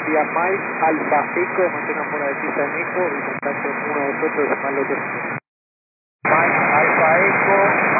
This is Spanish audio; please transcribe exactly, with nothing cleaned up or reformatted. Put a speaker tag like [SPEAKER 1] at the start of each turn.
[SPEAKER 1] vía Mike Alfa Eco, mantengan fuera de pista en Eco y contacto uno dos ocho decimal ocho.
[SPEAKER 2] Mike Alfa Eco.